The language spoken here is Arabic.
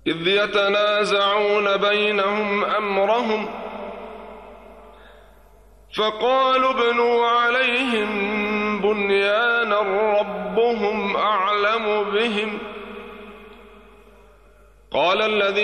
إذ يتنازعون بينهم أمرهم فقالوا ابنوا عليهم بنيانا ربهم أعلم بهم قال الذين